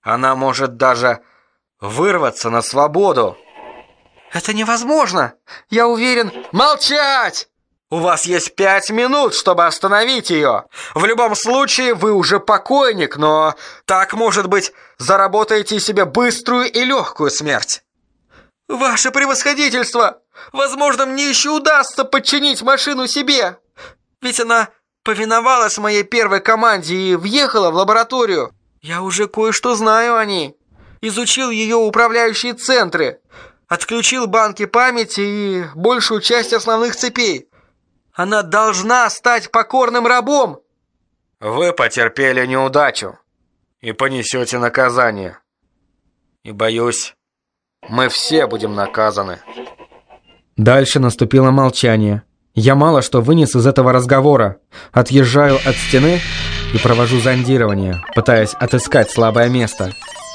Она может даже вырваться на свободу. Это невозможно. Я уверен... Молчать! У вас есть 5 минут, чтобы остановить ее. В любом случае, вы уже покойник, но так, может быть, заработаете себе быструю и легкую смерть. Ваше превосходительство! Возможно, мне еще удастся подчинить машину себе. Ведь она повиновалась моей первой команде и въехала в лабораторию. Я уже кое-что знаю о ней. Изучил ее управляющие центры. Отключил банки памяти и большую часть основных цепей. Она должна стать покорным рабом. Вы потерпели неудачу и понесете наказание. И боюсь, мы все будем наказаны. Дальше наступило молчание. Я мало что вынес из этого разговора. Отъезжаю от стены и провожу зондирование, пытаясь отыскать слабое место.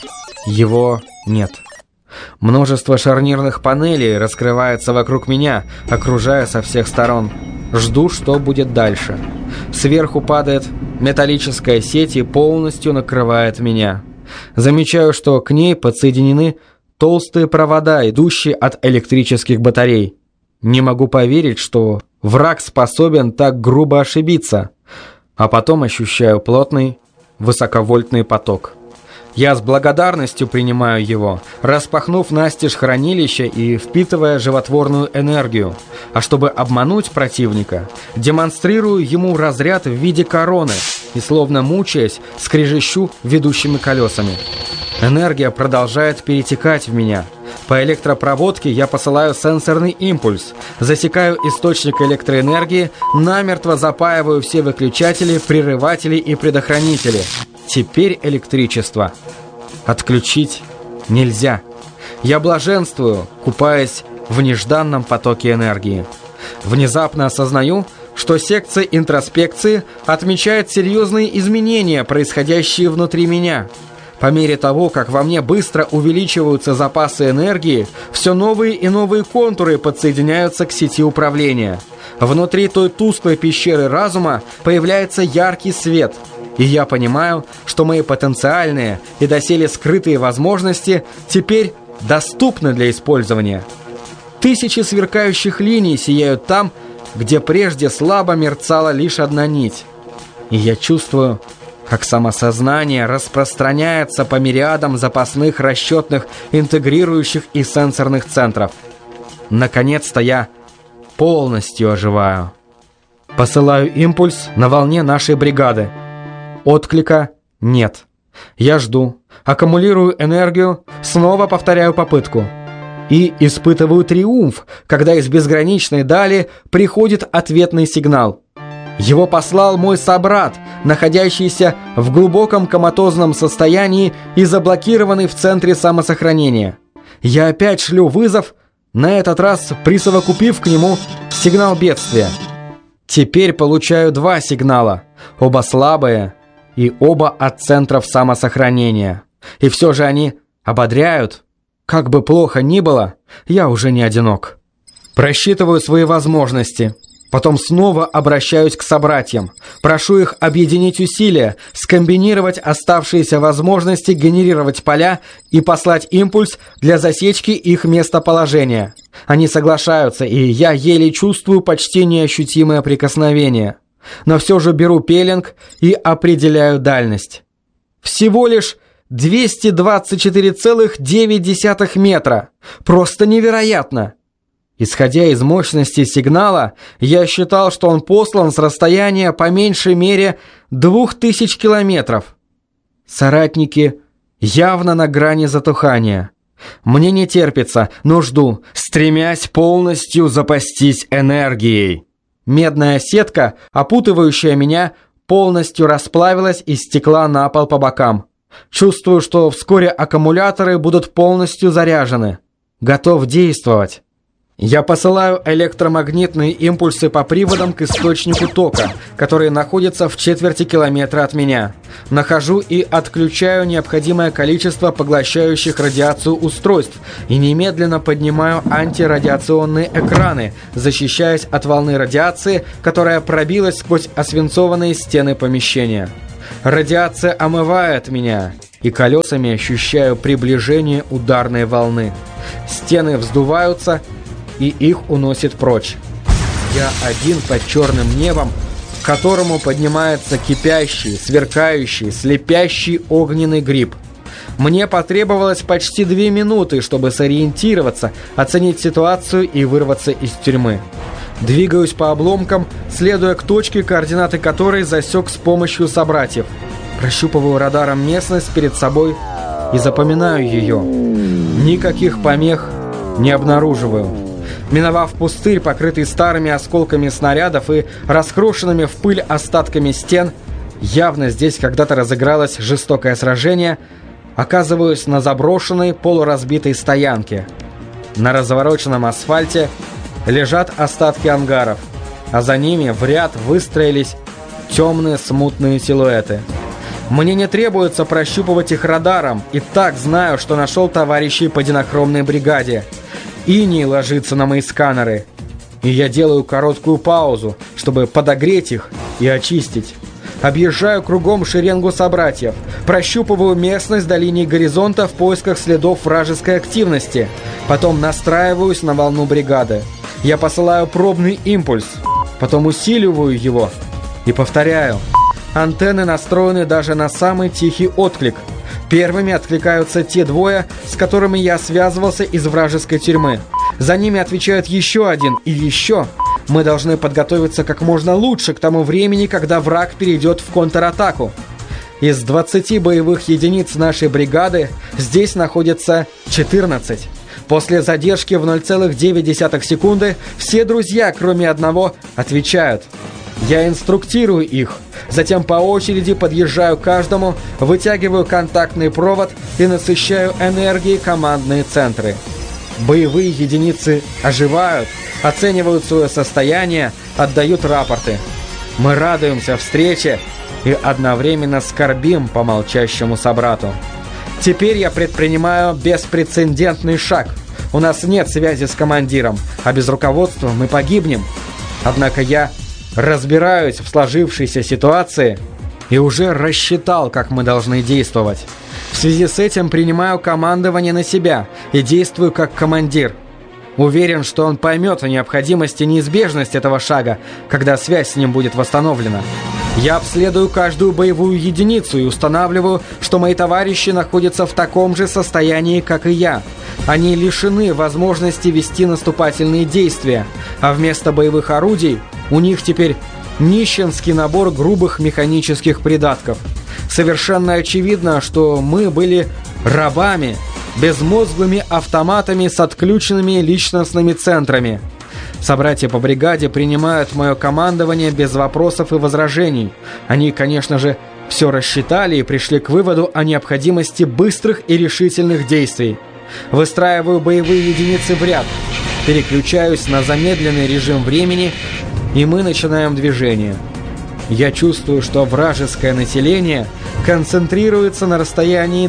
Его нет. Множество шарнирных панелей раскрывается вокруг меня, окружая со всех сторон. Жду, что будет дальше. Сверху падает металлическая сеть и полностью накрывает меня. Замечаю, что к ней подсоединены толстые провода, идущие от электрических батарей. Не могу поверить, что враг способен так грубо ошибиться. А потом ощущаю плотный, высоковольтный поток. Я с благодарностью принимаю его, распахнув настежь хранилище и впитывая животворную энергию. А чтобы обмануть противника, демонстрирую ему разряд в виде короны и, словно мучаясь, скрежещу ведущими колесами. Энергия продолжает перетекать в меня. По электропроводке я посылаю сенсорный импульс, засекаю источник электроэнергии, намертво запаиваю все выключатели, прерыватели и предохранители. Теперь электричество отключить нельзя. Я блаженствую, купаясь в нежданном потоке энергии. Внезапно осознаю, что секция интроспекции отмечает серьезные изменения, происходящие внутри меня. По мере того, как во мне быстро увеличиваются запасы энергии, все новые и новые контуры подсоединяются к сети управления. Внутри той тусклой пещеры разума появляется яркий свет, и я понимаю, что мои потенциальные и доселе скрытые возможности теперь доступны для использования. Тысячи сверкающих линий сияют там, где прежде слабо мерцала лишь одна нить. И я чувствую, как самосознание распространяется по мириадам запасных расчетных, интегрирующих и сенсорных центров. Наконец-то я полностью оживаю. Посылаю импульс на волне нашей бригады. Отклика нет. Я жду, аккумулирую энергию, снова повторяю попытку. И испытываю триумф, когда из безграничной дали приходит ответный сигнал. Его послал мой собрат, находящийся в глубоком коматозном состоянии и заблокированный в центре самосохранения. Я опять шлю вызов, на этот раз присовокупив к нему сигнал бедствия. Теперь получаю 2 сигнала, оба слабые и оба от центров самосохранения. И все же они ободряют. Как бы плохо ни было, я уже не одинок. Просчитываю свои возможности. Потом снова обращаюсь к собратьям. Прошу их объединить усилия, скомбинировать оставшиеся возможности, генерировать поля и послать импульс для засечки их местоположения. Они соглашаются, и я еле чувствую почти неощутимое прикосновение. Но все же беру пеленг и определяю дальность. Всего лишь 224,9 метра. Просто невероятно! Исходя из мощности сигнала, я считал, что он послан с расстояния по меньшей мере 2000 километров. Соратники явно на грани затухания. Мне не терпится, но жду, стремясь полностью запастись энергией. Медная сетка, опутывающая меня, полностью расплавилась и стекла на пол по бокам. Чувствую, что вскоре аккумуляторы будут полностью заряжены. Готов действовать. Я посылаю электромагнитные импульсы по приводам к источнику тока, который находится в четверти километра от меня. Нахожу и отключаю необходимое количество поглощающих радиацию устройств и немедленно поднимаю антирадиационные экраны, защищаясь от волны радиации, которая пробилась сквозь освинцованные стены помещения. Радиация омывает меня, и колесами ощущаю приближение ударной волны. Стены вздуваются, и их уносит прочь. Я один под черным небом, к которому поднимается кипящий, сверкающий, слепящий огненный гриб. Мне потребовалось почти 2 минуты, чтобы сориентироваться, оценить ситуацию и вырваться из тюрьмы. Двигаюсь по обломкам, следуя к точке, координаты которой засек с помощью собратьев. Прощупываю радаром местность перед собой и запоминаю ее. Никаких помех не обнаруживаю. Миновав пустырь, покрытый старыми осколками снарядов и раскрошенными в пыль остатками стен, явно здесь когда-то разыгралось жестокое сражение, оказываюсь на заброшенной полуразбитой стоянке. На развороченном асфальте лежат остатки ангаров, а за ними в ряд выстроились темные смутные силуэты. Мне не требуется прощупывать их радаром, и так знаю, что нашел товарищей по динохромной бригаде. Иней ложится на мои сканеры, и я делаю короткую паузу, чтобы подогреть их и очистить. Объезжаю кругом шеренгу собратьев, прощупываю местность до линии горизонта в поисках следов вражеской активности, потом настраиваюсь на волну бригады. Я посылаю пробный импульс, потом усиливаю его и повторяю. Антенны настроены даже на самый тихий отклик. Первыми откликаются те двое, с которыми я связывался из вражеской тюрьмы. За ними отвечают еще один и еще. Мы должны подготовиться как можно лучше к тому времени, когда враг перейдет в контратаку. Из 20 боевых единиц нашей бригады здесь находится 14. После задержки в 0,9 секунды все друзья, кроме одного, отвечают. Я инструктирую их, затем по очереди подъезжаю к каждому, вытягиваю контактный провод и насыщаю энергией командные центры. Боевые единицы оживают, оценивают свое состояние, отдают рапорты. Мы радуемся встрече и одновременно скорбим по молчащему собрату. Теперь я предпринимаю беспрецедентный шаг. У нас нет связи с командиром, а без руководства мы погибнем. Однако я разбираюсь в сложившейся ситуации и уже рассчитал, как мы должны действовать. В связи с этим принимаю командование на себя и действую как командир. Уверен, что он поймет о необходимости и неизбежности этого шага, когда связь с ним будет восстановлена. Я обследую каждую боевую единицу и устанавливаю, что мои товарищи находятся в таком же состоянии, как и я. Они лишены возможности вести наступательные действия, а вместо боевых орудий у них теперь нищенский набор грубых механических придатков. Совершенно очевидно, что мы были рабами, безмозглыми автоматами с отключенными личностными центрами. Собратья по бригаде принимают мое командование без вопросов и возражений. Они, конечно же, все рассчитали и пришли к выводу о необходимости быстрых и решительных действий. Выстраиваю боевые единицы в ряд, переключаюсь на замедленный режим времени, и мы начинаем движение. Я чувствую, что вражеское население концентрируется на расстоянии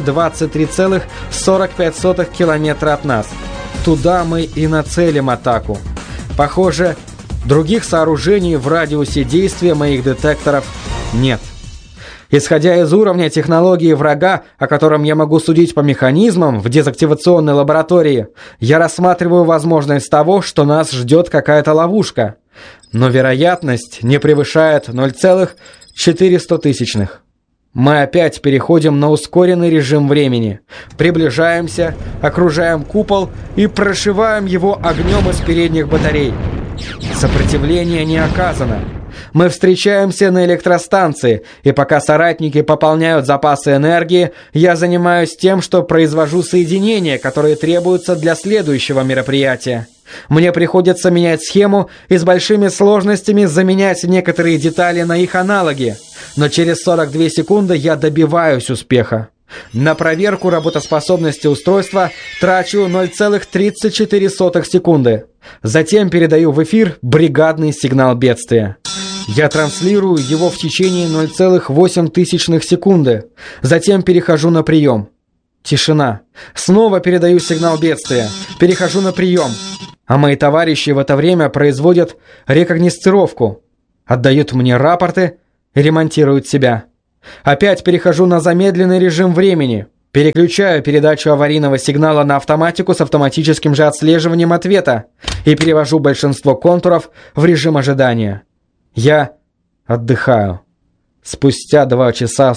23,45 километра от нас. Туда мы и нацелим атаку. Похоже, других сооружений в радиусе действия моих детекторов нет. Исходя из уровня технологии врага, о котором я могу судить по механизмам в дезактивационной лаборатории, я рассматриваю возможность того, что нас ждет какая-то ловушка. Но вероятность не превышает 0,04. Мы опять переходим на ускоренный режим времени. Приближаемся, окружаем купол и прошиваем его огнем из передних батарей. Сопротивление не оказано. Мы встречаемся на электростанции, и пока соратники пополняют запасы энергии, я занимаюсь тем, что произвожу соединения, которые требуются для следующего мероприятия. Мне приходится менять схему и с большими сложностями заменять некоторые детали на их аналоги. Но через 42 секунды я добиваюсь успеха. На проверку работоспособности устройства трачу 0,34 секунды. Затем передаю в эфир бригадный сигнал бедствия. Я транслирую его в течение 0,08 секунды. Затем перехожу на прием. Тишина. Снова передаю сигнал бедствия. Перехожу на прием. А мои товарищи в это время производят рекогносцировку. Отдают мне рапорты и ремонтируют себя. Опять перехожу на замедленный режим времени. Переключаю передачу аварийного сигнала на автоматику с автоматическим же отслеживанием ответа и перевожу большинство контуров в режим ожидания. Я отдыхаю. Спустя 2 часа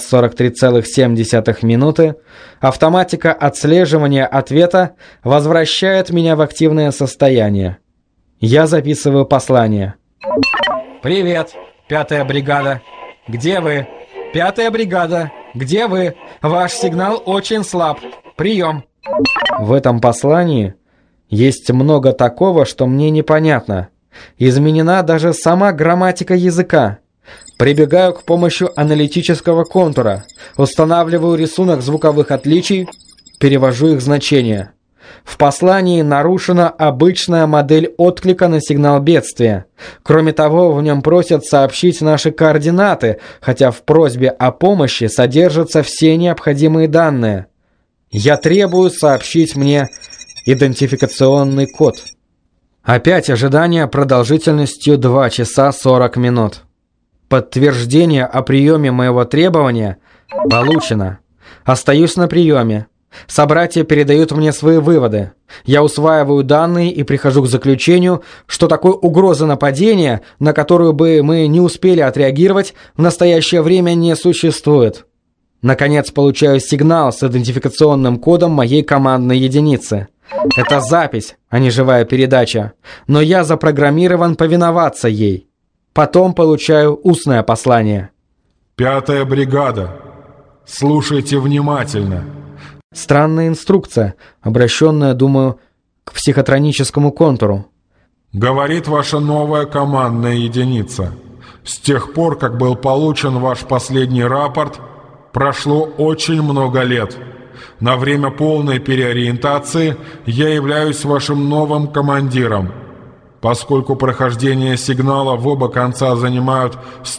43,7 минуты автоматика отслеживания ответа возвращает меня в активное состояние. Я записываю послание. «Привет, 5-я бригада. Где вы? 5-я бригада. Где вы? Ваш сигнал очень слаб. Прием». В этом послании есть много такого, что мне непонятно. Изменена даже сама грамматика языка. Прибегаю к помощи аналитического контура, устанавливаю рисунок звуковых отличий, перевожу их значения. В послании нарушена обычная модель отклика на сигнал бедствия. Кроме того, в нем просят сообщить наши координаты, хотя в просьбе о помощи содержатся все необходимые данные. Я требую сообщить мне идентификационный код. Опять ожидание продолжительностью 2 часа 40 минут. Подтверждение о приеме моего требования получено. Остаюсь на приеме. Собратья передают мне свои выводы. Я усваиваю данные и прихожу к заключению, что такой угрозы нападения, на которую бы мы не успели отреагировать, в настоящее время не существует. Наконец получаю сигнал с идентификационным кодом моей командной единицы. Это запись, а не живая передача, но я запрограммирован повиноваться ей. Потом получаю устное послание. 5-я бригада. Слушайте внимательно. Странная инструкция, обращенная, думаю, к психотроническому контуру. Говорит ваша новая командная единица. С тех пор, как был получен ваш последний рапорт, прошло очень много лет. На время полной переориентации я являюсь вашим новым командиром. Поскольку прохождение сигнала в оба конца занимают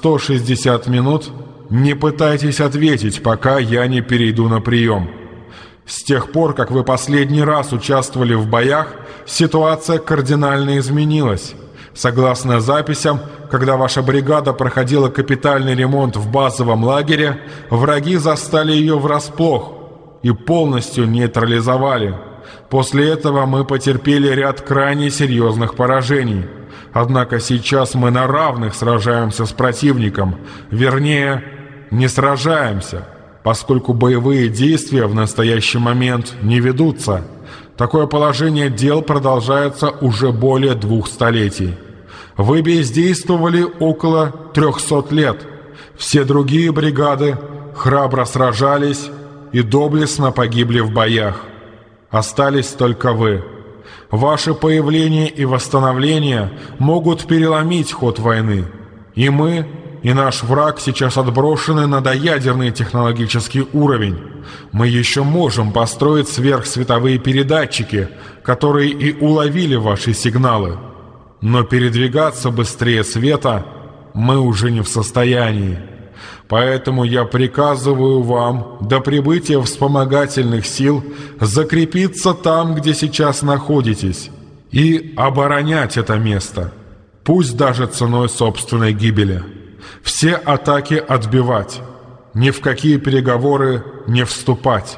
160 минут, не пытайтесь ответить, пока я не перейду на прием. С тех пор, как вы последний раз участвовали в боях, ситуация кардинально изменилась. Согласно записям, когда ваша бригада проходила капитальный ремонт в базовом лагере, враги застали ее врасплох и полностью нейтрализовали. После этого мы потерпели ряд крайне серьезных поражений. Однако сейчас мы на равных сражаемся с противником. Вернее, не сражаемся, поскольку боевые действия в настоящий момент не ведутся. Такое положение дел продолжается уже более 2 столетий. Вы бездействовали около 300 лет. Все другие бригады храбро сражались и доблестно погибли в боях. Остались только вы. Ваше появление и восстановление могут переломить ход войны. И мы, и наш враг сейчас отброшены на доядерный технологический уровень. Мы еще можем построить сверхсветовые передатчики, которые и уловили ваши сигналы. Но передвигаться быстрее света мы уже не в состоянии. Поэтому я приказываю вам до прибытия вспомогательных сил закрепиться там, где сейчас находитесь, и оборонять это место, пусть даже ценой собственной гибели. Все атаки отбивать, ни в какие переговоры не вступать.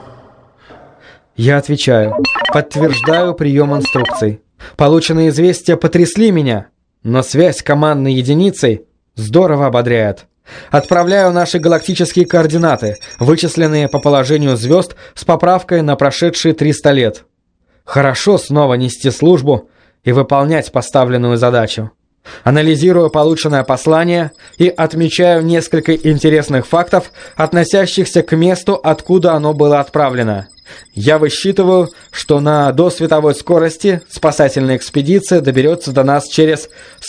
Я отвечаю. Подтверждаю прием инструкций. Полученные известия потрясли меня, но связь с командной единицей здорово ободряет. Отправляю наши галактические координаты, вычисленные по положению звезд с поправкой на прошедшие 300 лет. Хорошо снова нести службу и выполнять поставленную задачу. Анализирую полученное послание и отмечаю несколько интересных фактов, относящихся к месту, откуда оно было отправлено. Я высчитываю, что на досветовой скорости спасательная экспедиция доберется до нас через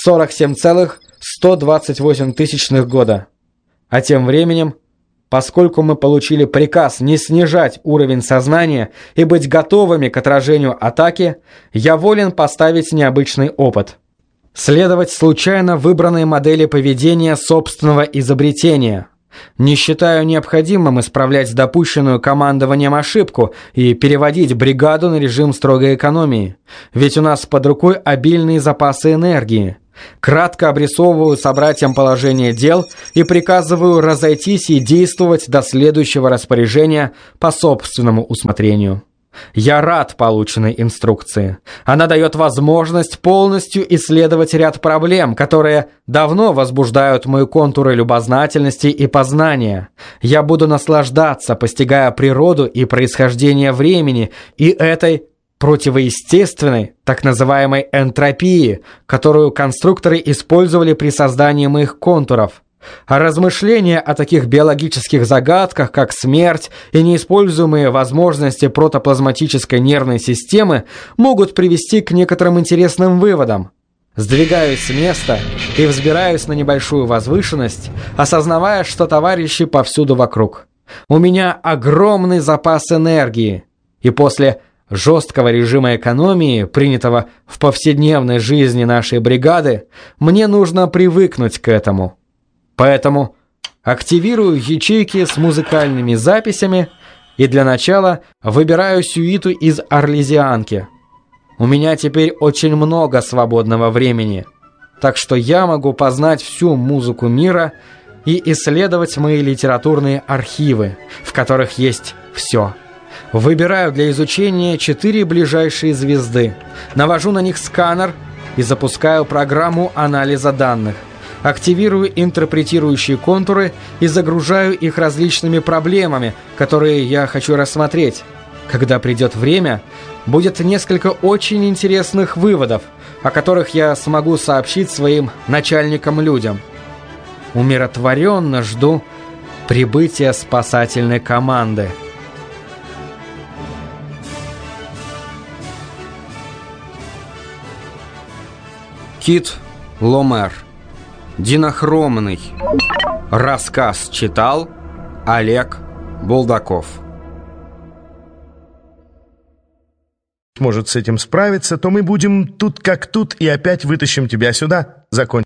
47,128 года. А тем временем, поскольку мы получили приказ не снижать уровень сознания и быть готовыми к отражению атаки, я волен поставить необычный опыт. Следовать случайно выбранной модели поведения собственного изобретения. Не считаю необходимым исправлять допущенную командованием ошибку и переводить бригаду на режим строгой экономии. Ведь у нас под рукой обильные запасы энергии. Кратко обрисовываю собратьям положение дел и приказываю разойтись и действовать до следующего распоряжения по собственному усмотрению. Я рад полученной инструкции. Она дает возможность полностью исследовать ряд проблем, которые давно возбуждают мои контуры любознательности и познания. Я буду наслаждаться, постигая природу и происхождение времени и этой противоестественной, так называемой энтропии, которую конструкторы использовали при создании моих контуров. А размышления о таких биологических загадках, как смерть и неиспользуемые возможности протоплазматической нервной системы, могут привести к некоторым интересным выводам. Сдвигаюсь с места и взбираюсь на небольшую возвышенность, осознавая, что товарищи повсюду вокруг. У меня огромный запас энергии, и после жесткого режима экономии, принятого в повседневной жизни нашей бригады, мне нужно привыкнуть к этому. Поэтому активирую ячейки с музыкальными записями и для начала выбираю сюиту из «Арлезианки». У меня теперь очень много свободного времени, так что я могу познать всю музыку мира и исследовать мои литературные архивы, в которых есть все. Выбираю для изучения 4 ближайшие звезды, навожу на них сканер и запускаю программу анализа данных. Активирую интерпретирующие контуры и загружаю их различными проблемами, которые я хочу рассмотреть. Когда придет время, будет несколько очень интересных выводов, о которых я смогу сообщить своим начальникам-людям. Умиротворенно жду прибытия спасательной команды. Кит Ломер. Динохромный. Рассказ читал Олег Булдаков. Может с этим справиться, то мы будем тут как тут и опять вытащим тебя сюда. Закончим.